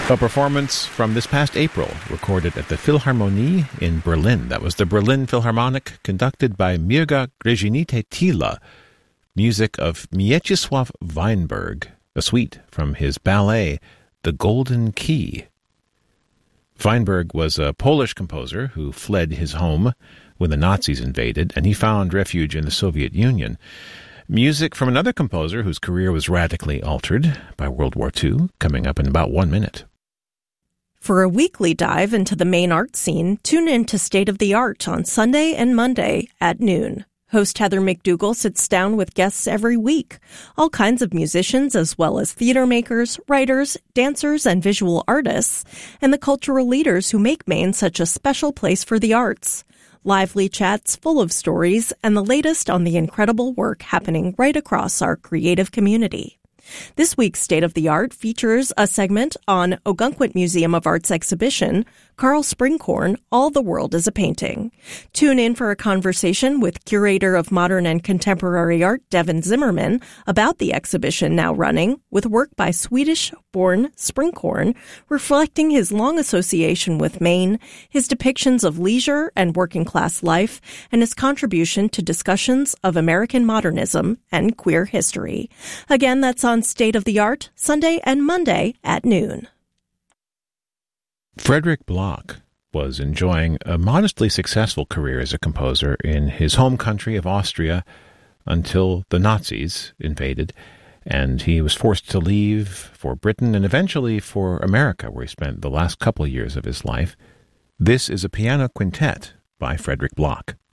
A performance from this past April, recorded at the Philharmonie in Berlin. That was the Berlin Philharmonic, conducted by Mirga Grzenyte-Tyla. Music of Mieczysław Weinberg, a suite from his ballet, The Golden Key. Weinberg was a Polish composer who fled his home when the Nazis invaded, and he found refuge in the Soviet Union. Music from another composer whose career was radically altered by World War II, coming up in about 1 minute. For a weekly dive into the Maine art scene, tune in to State of the Art on Sunday and Monday at noon. Host Heather McDougall sits down with guests every week. All kinds of musicians, as well as theater makers, writers, dancers, and visual artists, and the cultural leaders who make Maine such a special place for the arts. Lively chats full of stories and the latest on the incredible work happening right across our creative community. This week's State of the Art features a segment on Ogunquit Museum of Art's exhibition, Carl Springhorn, All the World is a Painting. Tune in for a conversation with curator of modern and contemporary art, Devin Zimmerman, about the exhibition now running, with work by Swedish-born Springhorn, reflecting his long association with Maine, his depictions of leisure and working-class life, and his contribution to discussions of American modernism and queer history. Again, that's on State of the Art, Sunday and Monday at noon. Frederick Bloch was enjoying a modestly successful career as a composer in his home country of Austria until the Nazis invaded, and he was forced to leave for Britain and eventually for America, where he spent the last couple of years of his life. This is a piano quintet by Frederick Bloch.